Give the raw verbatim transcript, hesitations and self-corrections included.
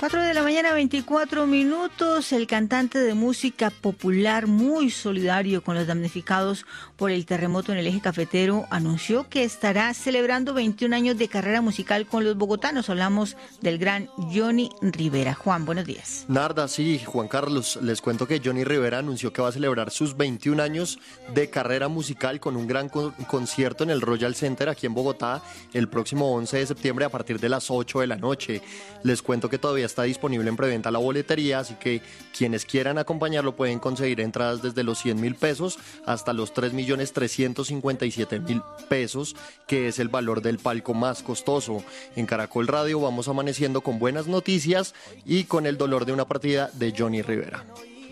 cuatro de la mañana, veinticuatro minutos. El cantante de música popular muy solidario con los damnificados por el terremoto en el eje cafetero anunció que estará celebrando veintiún años de carrera musical con los bogotanos. Hablamos del gran Johnny Rivera. Juan, buenos días. Narda, sí, Juan Carlos, les cuento que Johnny Rivera anunció que va a celebrar sus veintiún años de carrera musical con un gran con- concierto en el Royal Center aquí en Bogotá el próximo once de septiembre a partir de las ocho de la noche. Les cuento que todavía está disponible en preventa la boletería, así que quienes quieran acompañarlo pueden conseguir entradas desde los cien mil pesos hasta los tres millones trescientos cincuenta y siete mil pesos, que es el valor del palco más costoso. En Caracol Radio vamos amaneciendo con buenas noticias y con el dolor de una partida de Johnny Rivera.